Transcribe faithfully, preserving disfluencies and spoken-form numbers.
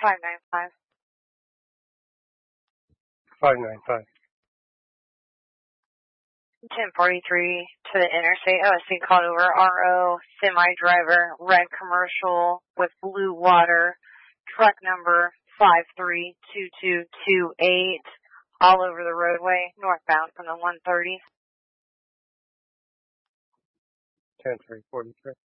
five nine five. five nine five. ten forty-three to the interstate. O S C called over R O, semi-driver, red commercial with blue water, truck number five three two two two eight, all over the roadway, northbound from the one thirty. ten three forty-three.